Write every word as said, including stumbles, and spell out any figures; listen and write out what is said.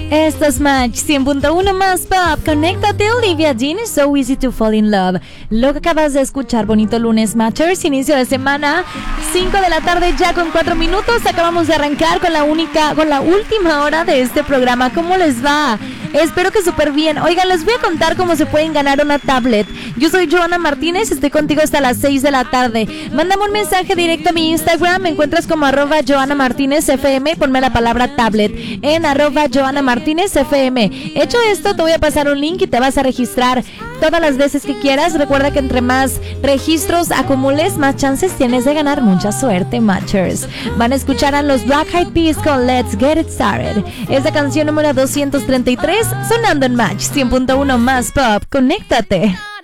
Esto es Match cien punto uno más Pop. Conéctate, Olivia Dean. So easy to fall in love. Lo que acabas de escuchar, bonito lunes, Matchers. Inicio de semana, cinco de la tarde, ya con cuatro minutos. Acabamos de arrancar con la única, con la última hora de este programa. ¿Cómo les va? Espero que súper bien. Oigan, les voy a contar cómo se pueden ganar una tablet. Yo soy Joana Martínez, estoy contigo hasta las seis de la tarde. Mándame un mensaje directo a mi Instagram. Me encuentras como arroba Joana Martínez F M. Ponme la palabra tablet en arroba Joana Martínez F M. Hecho esto, te voy a pasar un link y te vas a registrar todas las veces que quieras. Recuerda que entre más registros acumules, más chances tienes de ganar. Mucha suerte, Matchers. Van a escuchar a los Black Eyed Peas con Let's Get It Started. Es la canción número doscientos treinta y tres, sonando en Match cien punto uno más Pop. Conéctate.